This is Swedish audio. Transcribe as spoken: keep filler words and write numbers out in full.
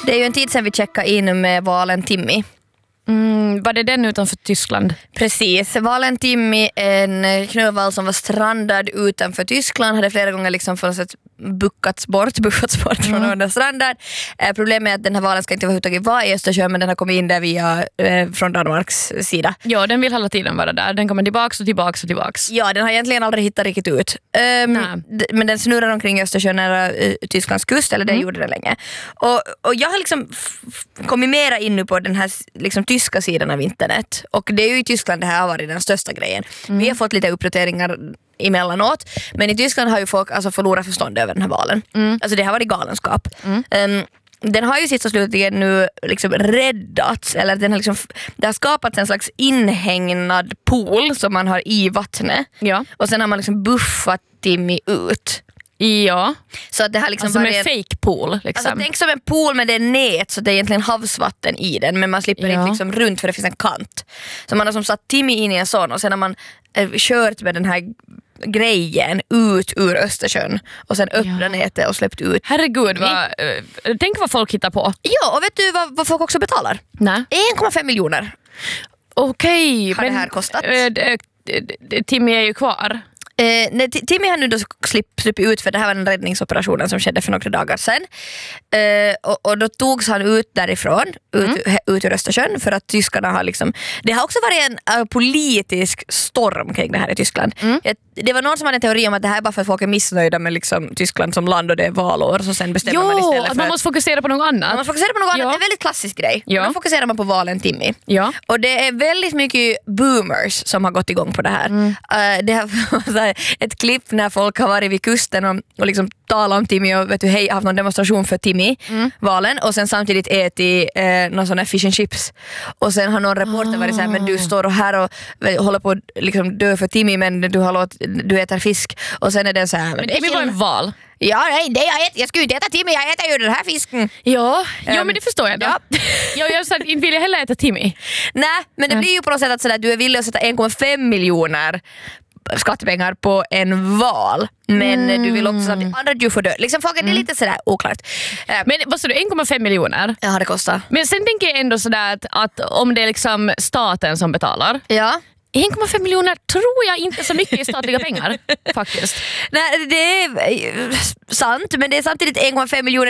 Det är ju en tid sedan vi checkade in med valen Timmy. Mm, var det den utanför Tyskland? Precis, valen Timmy, en knölval som var strandad utanför Tyskland, hade flera gånger liksom för att buckats bort, buffats bort från mm. strandad. Eh, problemet är att den här valen ska inte överhuvudtaget vara i Östersjön, men den har kommit in där via eh, från Danmarks sida. Ja, den vill hela tiden vara där. Den kommer tillbaks och tillbaks och tillbaks. Ja, den har egentligen aldrig hittat riktigt ut. Um, d- men den snurrar omkring Östersjön nära uh, Tysklands kust, eller det mm. gjorde den länge. Och, och jag har liksom f- f- kommit mera in nu på den här liksom, tyska sidan av internet. Och det är ju i Tyskland det här har varit den största grejen. Mm. Vi har fått lite uppdateringar emellanåt, men i Tyskland har ju folk alltså förlorat förstånd över den här valen. Mm. Alltså det har varit galenskap. Mm. Um, den har ju sist och slutligen nu liksom räddats, eller den har liksom, det har skapats en slags inhägnad pool som man har i vattnet. Ja. Och sen har man liksom buffat Timmy ut. Ja. Så att det har liksom alltså varit med en fake pool liksom. Alltså tänk som en pool med det nät, så det är egentligen havsvatten i den, men man slipper ja. inte liksom runt för det finns en kant. Så man har som satt Timmy in i en sån, och sen har man eh, kört med den här grejen ut ur Östersjön och sen öppna ja. nätet och släppt ut. Herregud, vad, äh, tänk vad folk hittar på. Ja, och vet du vad, vad folk också betalar? Nej. en komma fem miljoner. Okej, har men, det här kostat? Äh, äh, Timmy är ju kvar. Eh, nej, Timmy har nu då slipp, slippit ut, för det här var en räddningsoperation som skedde för några dagar sedan. Eh, och, och då togs han ut därifrån, ut, mm. ut ur Östersjön, för att tyskarna har liksom... Det har också varit en uh, politisk storm kring det här i Tyskland. Mm. Eh, det var någon som hade en teori om att det här är bara för att folk är missnöjda med liksom, Tyskland som land och det är valår, så sen bestämmer jo, man istället för att man måste fokusera på något annat. Man måste fokusera på något annat. Ja. Det är en väldigt klassisk grej. Ja. Då fokuserar man på valen Timmy. Ja. Och det är väldigt mycket boomers som har gått igång på det här. Mm. Uh, det har ett klipp när folk har varit vid kusten och, och liksom talat om Timmy och vet du, hej, haft någon demonstration för Timmy, mm. valen, och sen samtidigt ätit eh, någon sån här fish and chips. Och sen har någon reporter ah. varit såhär, men du står och här och håller på att liksom dö för Timmy, men du, har låt, du äter fisk. Och sen är det så här, men Timmy var en val. Ja, nej, det jag, äter, jag skulle inte äta Timmy, jag äter ju den här fisken. Ja, um, ja men det förstår jag då. Ja. jag, jag sa, inte vill jag heller äta Timmy. Nej, men det blir ju på något sätt att sådär, du är villig att sätta en komma fem miljoner skattepengar på en val, men mm. du vill också att andra djur får dö. Liksom, folk, mm. det är lite sådär oklart. Men vad sa du, en komma fem miljoner? Ja, det kostar. Men sen tänker jag ändå sådär att, att om det är liksom staten som betalar, ja. en komma fem miljoner tror jag inte så mycket i statliga pengar faktiskt. Nej, det är sant, men det är samtidigt en komma fem miljoner.